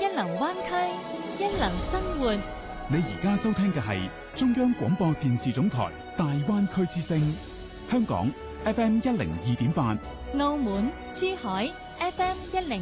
一流灣區，一流生活。 你而家收聽嘅係中央廣播電視總台大灣區之聲，香港 FM 102.8， 澳門珠海 FM 102.8。